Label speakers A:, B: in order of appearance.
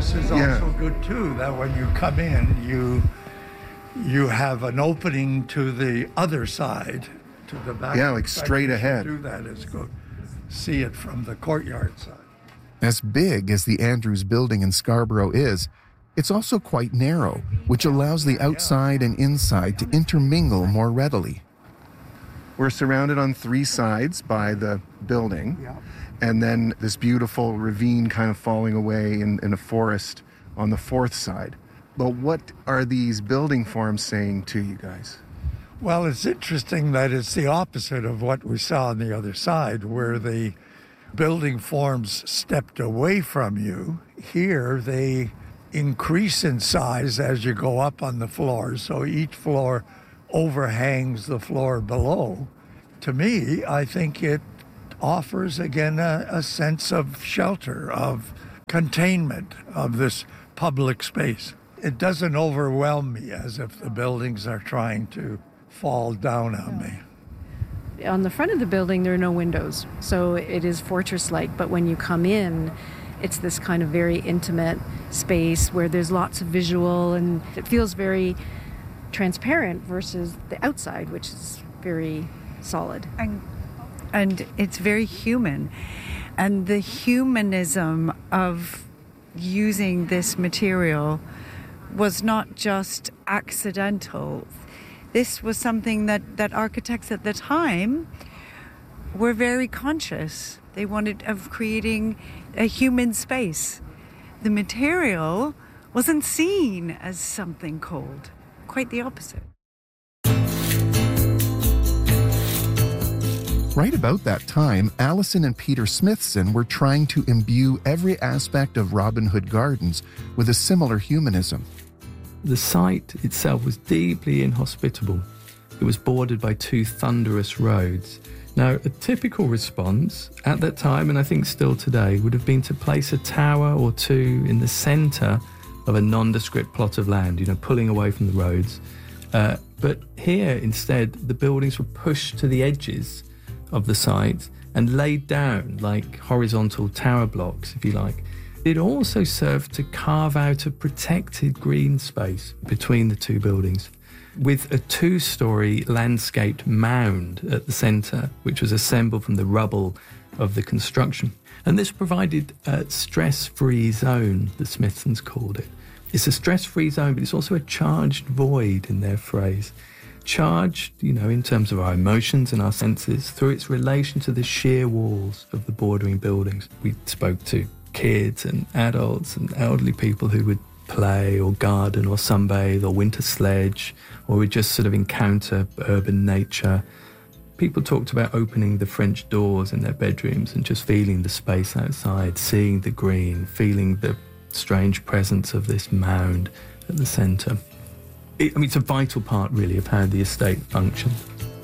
A: this is also good too, that when you come in, you have an opening to the other side, to the back.
B: Yeah, like straight ahead.
A: Do that is good. See it from the courtyard side.
B: As big as the Andrews Building in Scarborough is, it's also quite narrow, which allows the outside and inside to intermingle more readily. We're surrounded on three sides by the building, and then this beautiful ravine kind of falling away in a forest on the fourth side. But what are these building forms saying to you guys?
A: Well, it's interesting that it's the opposite of what we saw on the other side, where the building forms stepped away from you. Here, they increase in size as you go up on the floors, so each floor overhangs the floor below. To me, I think it offers, again, a sense of shelter, of containment of this public space. It doesn't overwhelm me as if the buildings are trying to fall down on me.
C: On the front of the building, there are no windows, so it is fortress-like, but when you come in, it's this kind of very intimate space where there's lots of visual, and it feels very transparent versus the outside, which is very solid.
D: And it's very human. And the humanism of using this material was not just accidental. This was something that architects at the time were very conscious. They wanted of creating a human space. The material wasn't seen as something cold. Quite the opposite.
B: Right about that time, Alison and Peter Smithson were trying to imbue every aspect of Robin Hood Gardens with a similar humanism.
E: The site itself was deeply inhospitable. It was bordered by two thunderous roads. Now, a typical response at that time, and I think still today, would have been to place a tower or two in the centre of a nondescript plot of land, pulling away from the roads. But here, instead, the buildings were pushed to the edges of the site and laid down like horizontal tower blocks, if you like. It also served to carve out a protected green space between the two buildings, with a two-storey landscaped mound at the centre, which was assembled from the rubble of the construction. And this provided a stress-free zone, the Smithsons called it. It's a stress-free zone, but it's also a charged void in their phrase. Charged, in terms of our emotions and our senses, through its relation to the sheer walls of the bordering buildings. We spoke to kids and adults and elderly people who would play or garden or sunbathe or winter sledge, or would just sort of encounter urban nature. People talked about opening the French doors in their bedrooms and just feeling the space outside, seeing the green, feeling the strange presence of this mound at the centre. It's a vital part, really, of how the estate functioned.